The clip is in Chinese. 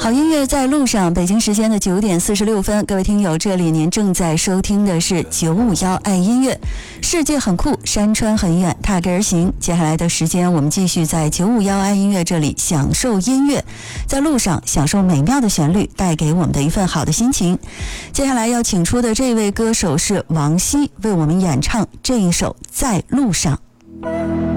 好音乐在路上，北京时间的9点46分，各位听友，这里您正在收听的是951爱音乐。世界很酷，山川很远，踏根而行。接下来的时间，我们继续在951爱音乐这里享受音乐，在路上享受美妙的旋律，带给我们的一份好的心情。接下来要请出的这位歌手是王晰，为我们演唱这一首《在路上》。